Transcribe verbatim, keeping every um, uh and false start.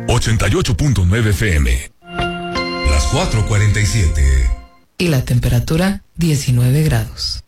ochenta y ocho punto nueve F M. Las cuatro cuarenta y siete. Y la temperatura diecinueve grados.